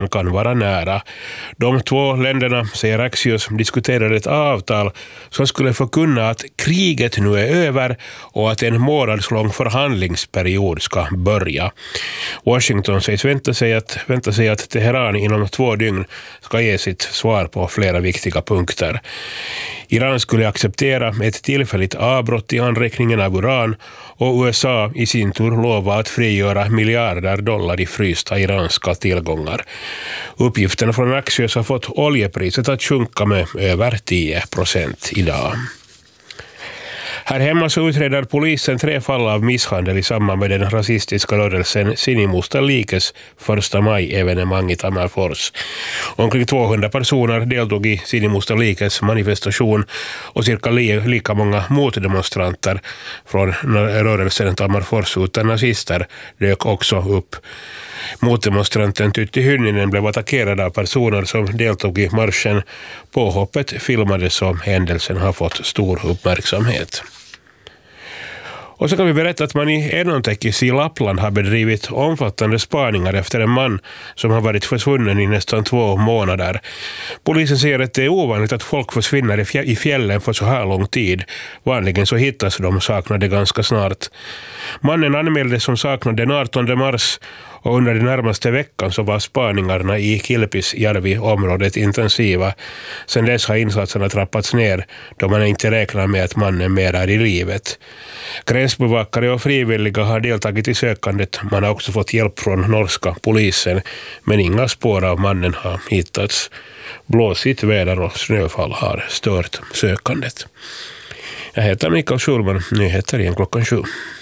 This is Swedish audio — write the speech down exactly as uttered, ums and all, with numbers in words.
kan vara nära. De två länderna, säger Axios, diskuterade ett avtal som skulle förkunna att kriget nu är över och att en månadslång förhandlingsperiod ska börja. Washington sägs vänta sig att, vänta sig att Teheran inom två dygn ska ge sitt svar på flera viktiga punkter. Iran skulle acceptera ett tillfälligt avbrott i anräkningen av uran och U S A i sin tur lova att frigöra miljarder dollar i frysta iranska tillgångar. Uppgifterna från Axios har fått oljepriset att sjunka med över tio procent idag. Här hemma så utreder polisen tre fall av misshandel i samband med den rasistiska rörelsen Sinimusta Likes första maj-evenemang i Tammerfors. Omkring tvåhundra personer deltog i Sinimusta Likes manifestation och cirka li- lika många motdemonstranter från rörelsen Tammerfors utan nazister dök också upp. Motdemonstranten Tytti Hynninen blev attackerad av personer som deltog i marschen. Påhoppet filmades och händelsen har fått stor uppmärksamhet. Och så kan vi berätta att man i Enontekis i Lappland har bedrivit omfattande spaningar efter en man som har varit försvunnen i nästan två månader. Polisen säger att det är ovanligt att folk försvinner i fjällen för så här lång tid. Vanligen så hittas de saknade ganska snart. Mannen anmäldes som saknad den artonde mars och under den närmaste veckan så var spaningarna i Kilpisjärvi-området intensiva. Sedan dess har insatserna trappats ner då man inte räknar med att mannen mer är i livet. Gränsbevakare och frivilliga har deltagit i sökandet. Man har också fått hjälp från norska polisen, men inga spår av mannen har hittats. Blåsigt väder och snöfall har stört sökandet. Jag heter Mikael Schulman, nyheter igen klockan sju.